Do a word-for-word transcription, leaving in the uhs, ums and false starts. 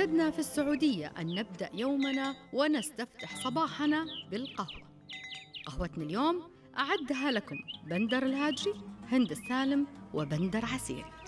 اعتدنا في السعودية أن نبدأ يومنا ونستفتح صباحنا بالقهوة. قهوتنا اليوم أعدها لكم بندر الهاجري، هند السالم، وبندر عسيري.